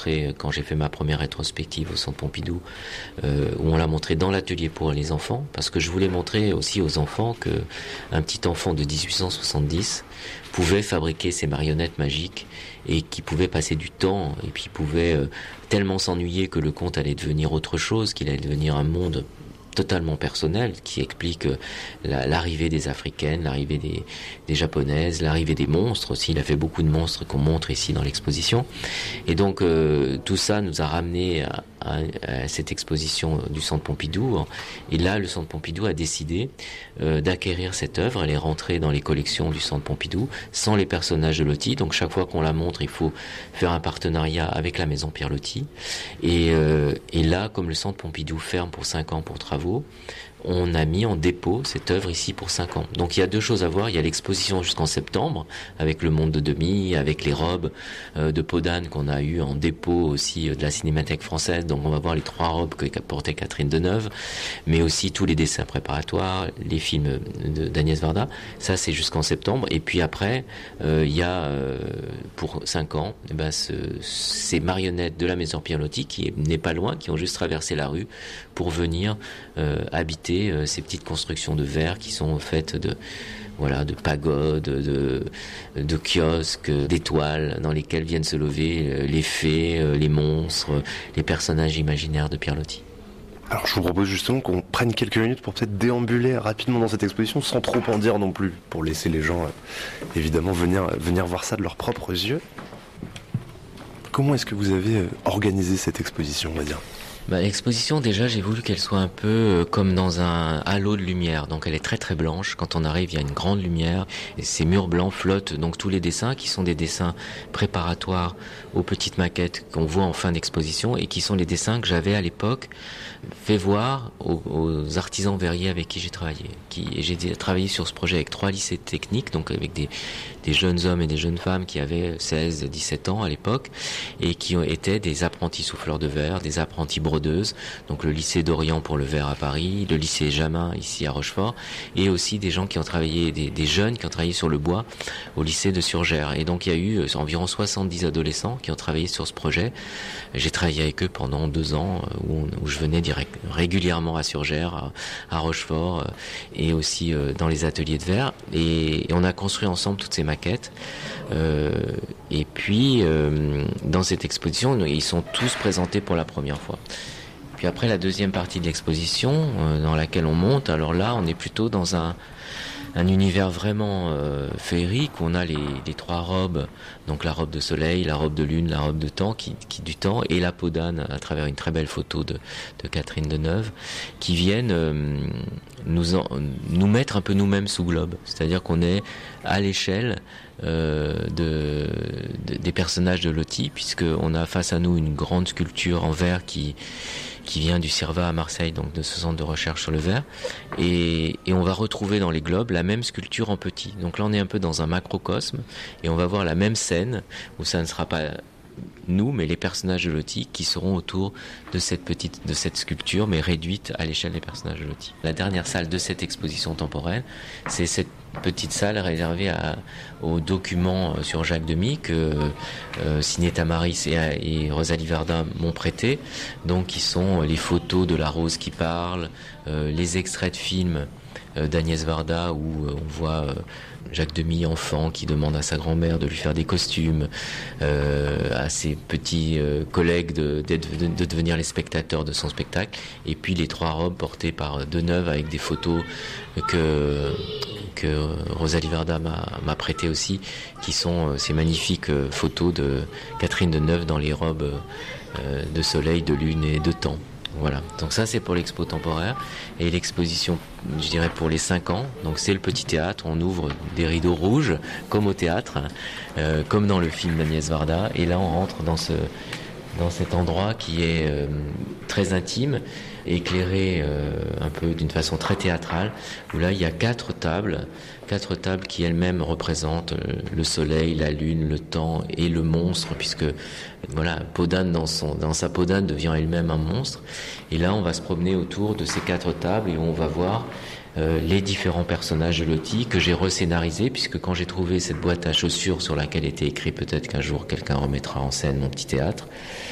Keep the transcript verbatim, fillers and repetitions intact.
montré quand j'ai fait ma première rétrospective au Centre Pompidou, euh, où on l'a montré dans l'atelier pour les enfants, parce que je voulais montrer aussi aux enfants que un petit enfant de dix-huit cent soixante-dix pouvait fabriquer ses marionnettes magiques et qui pouvait passer du temps et puis pouvait euh, tellement s'ennuyer que le conte allait devenir autre chose, qu'il allait devenir un monde totalement personnel qui explique la, l'arrivée des Africaines, l'arrivée des, des Japonaises, l'arrivée des monstres aussi. Il a fait beaucoup de monstres qu'on montre ici dans l'exposition. Et donc euh, tout ça nous a ramené à, à, à cette exposition du Centre Pompidou. Et là, le Centre Pompidou a décidé euh, d'acquérir cette œuvre. Elle est rentrée dans les collections du Centre Pompidou sans les personnages de Loti. Donc chaque fois qu'on la montre, il faut faire un partenariat avec la Maison Pierre Loti. Et, euh, et là, comme le Centre Pompidou ferme pour cinq ans pour travaux, on a mis en dépôt cette œuvre ici pour cinq ans. Donc il y a deux choses à voir. Il y a l'exposition jusqu'en septembre, avec le monde de demi, avec les robes euh, de Podane qu'on a eu en dépôt aussi euh, de la Cinémathèque française. Donc on va voir les trois robes que portait Catherine Deneuve, mais aussi tous les dessins préparatoires, les films de, d'Agnès Varda. Ça c'est jusqu'en septembre. Et puis après, euh, il y a euh, pour cinq ans, eh ben, ce, ces marionnettes de la Maison Pierre Loti qui n'est pas loin, qui ont juste traversé la rue pour venir euh, habiter ces petites constructions de verre qui sont faites de voilà de pagodes, de de kiosques, d'étoiles dans lesquelles viennent se lever les fées, les monstres, les personnages imaginaires de Pierre Loti. Alors je vous propose justement qu'on prenne quelques minutes pour peut-être déambuler rapidement dans cette exposition sans trop en dire non plus, pour laisser les gens euh, évidemment venir venir voir ça de leurs propres yeux. Comment est-ce que vous avez organisé cette exposition, on va dire ? Bah, l'exposition, déjà, j'ai voulu qu'elle soit un peu euh, comme dans un halo de lumière. Donc, elle est très très blanche. Quand on arrive, il y a une grande lumière. Et ces murs blancs flottent. Donc, tous les dessins qui sont des dessins préparatoires aux petites maquettes qu'on voit en fin d'exposition et qui sont les dessins que j'avais à l'époque fait voir aux, aux artisans verriers avec qui j'ai travaillé. Qui, et j'ai travaillé sur ce projet avec trois lycées techniques, donc avec des, des jeunes hommes et des jeunes femmes qui avaient seize, dix-sept ans à l'époque et qui ont, étaient des apprentis souffleurs de verre, des apprentis brodeuses, donc le lycée d'Orient pour le verre à Paris, le lycée Jamin ici à Rochefort, et aussi des gens qui ont travaillé, des, des jeunes qui ont travaillé sur le bois au lycée de Surgères. Et donc il y a eu environ soixante-dix adolescents qui ont travaillé sur ce projet. J'ai travaillé avec eux pendant deux ans où, on, où je venais direct, régulièrement à Surgères, à, à Rochefort et aussi dans les ateliers de verre. Et, et on a construit ensemble toutes ces maquettes. Euh, et puis euh, dans cette exposition, ils sont tous présentés pour la première fois. Puis après la deuxième partie de l'exposition, euh, dans laquelle on monte, alors là on est plutôt dans un un univers vraiment euh, féerique où on a les, les trois robes, donc la robe de soleil, la robe de lune, la robe de temps, qui, qui du temps, et la peau d'âne à travers une très belle photo de, de Catherine Deneuve, qui viennent euh, nous, en, nous mettre un peu nous-mêmes sous globe. C'est-à-dire qu'on est à l'échelle euh, de, de, des personnages de Loti, puisqu'on a face à nous une grande sculpture en verre qui qui vient du CIRVA à Marseille, donc de ce centre de recherche sur le verre, et, et on va retrouver dans les globes la même sculpture en petit. Donc là on est un peu dans un macrocosme, et on va voir la même scène, où ça ne sera pas nous, mais les personnages de Loti qui seront autour de cette petite, de cette sculpture, mais réduite à l'échelle des personnages de Loti. La dernière salle de cette exposition temporelle, c'est cette petite salle réservée à, aux documents sur Jacques Demy que euh, Signé Tamaris et, et Rosalie Verdun m'ont prêté, donc qui sont les photos de la rose qui parle, euh, les extraits de films euh, d'Agnès Varda où euh, on voit euh, Jacques Demy enfant qui demande à sa grand-mère de lui faire des costumes, euh, à ses petits euh, collègues de, de, de devenir les spectateurs de son spectacle, et puis les trois robes portées par Deneuve avec des photos que que Rosalie Verdun m'a, m'a prêté aussi, qui sont euh, ces magnifiques euh, photos de Catherine Deneuve dans les robes euh, de soleil, de lune et de temps. Voilà, donc ça c'est pour l'expo temporaire. Et l'exposition, je dirais pour les cinq ans, donc c'est le petit théâtre, on ouvre des rideaux rouges comme au théâtre, euh, comme dans le film d'Agnès Varda, et là on rentre dans ce dans cet endroit qui est euh, très intime, éclairé euh, un peu d'une façon très théâtrale, où là il y a quatre tables, quatre tables qui elles-mêmes représentent euh, le soleil, la lune, le temps et le monstre, puisque voilà, Podane dans son dans sa peau d'âne devient elle-même un monstre. Et là on va se promener autour de ces quatre tables et on va voir Euh, les différents personnages de Loti que j'ai rescénarisés, puisque quand j'ai trouvé cette boîte à chaussures sur laquelle était écrit peut-être qu'un jour quelqu'un remettra en scène mon petit théâtre,